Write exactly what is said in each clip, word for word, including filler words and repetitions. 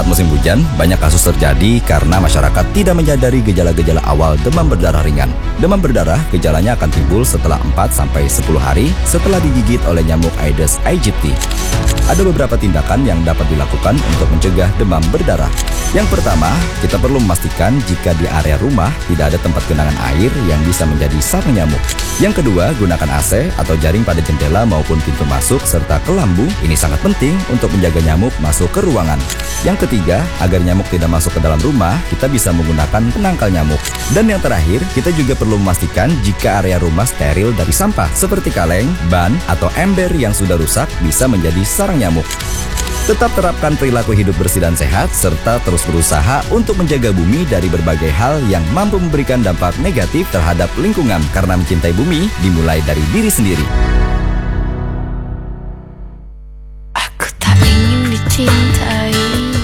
Saat musim hujan, banyak kasus terjadi karena masyarakat tidak menyadari gejala-gejala awal demam berdarah ringan. Demam berdarah gejalanya akan timbul setelah empat sampai sepuluh hari setelah digigit oleh nyamuk Aedes aegypti. Ada beberapa tindakan yang dapat dilakukan untuk mencegah demam berdarah. Yang pertama, kita perlu memastikan jika di area rumah tidak ada tempat genangan air yang bisa menjadi sarang nyamuk. Yang kedua, gunakan A C atau jaring pada jendela maupun pintu masuk serta kelambu. Ini sangat penting untuk menjaga nyamuk masuk ke ruangan. Yang ketiga, agar nyamuk tidak masuk ke dalam rumah, kita bisa menggunakan penangkal nyamuk. Dan yang terakhir, kita juga perlu memastikan jika area rumah steril dari sampah seperti kaleng, ban, atau ember yang sudah rusak bisa menjadi sarang nyamuk. Tetap terapkan perilaku hidup bersih dan sehat, serta terus berusaha untuk menjaga bumi dari berbagai hal yang mampu memberikan dampak negatif terhadap lingkungan, karena mencintai bumi dimulai dari diri sendiri. Aku tak ingin dicintai.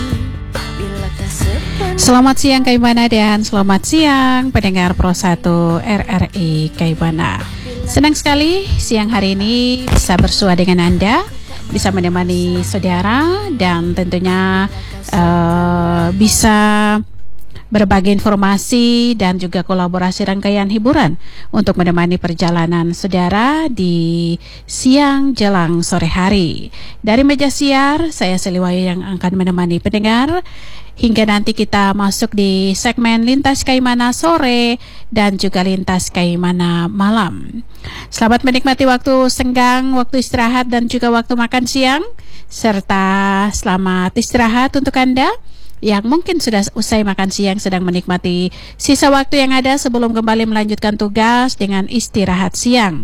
Selamat siang Kaibana dan selamat siang pendengar Pro satu R R I Kaibana. Senang sekali siang hari ini bisa bersua dengan Anda, bisa menemani saudara, dan tentunya uh, bisa berbagi informasi dan juga kolaborasi rangkaian hiburan untuk menemani perjalanan saudara di siang jelang sore hari. Dari meja siar, saya Seliwai yang akan menemani pendengar hingga nanti kita masuk di segmen Lintas Kaimana Sore dan juga Lintas Kaimana Malam. Selamat menikmati waktu senggang, waktu istirahat dan juga waktu makan siang, serta selamat istirahat untuk Anda yang mungkin sudah usai makan siang sedang menikmati sisa waktu yang ada sebelum kembali melanjutkan tugas dengan istirahat siang.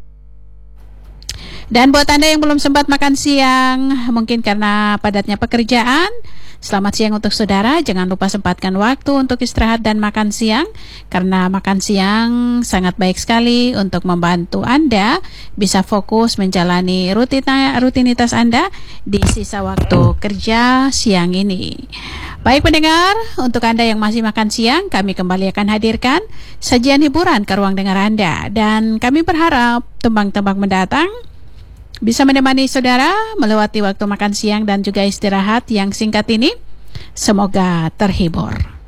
Dan buat Anda yang belum sempat makan siang, mungkin karena padatnya pekerjaan, selamat siang untuk saudara. Jangan lupa sempatkan waktu untuk istirahat dan makan siang, karena makan siang sangat baik sekali untuk membantu Anda bisa fokus menjalani rutinitas Anda di sisa waktu kerja siang ini. Baik pendengar, untuk Anda yang masih makan siang, kami kembali akan hadirkan sajian hiburan ke ruang dengar Anda. Dan kami berharap tembang-tembang mendatang bisa menemani saudara melewati waktu makan siang dan juga istirahat yang singkat ini. Semoga terhibur.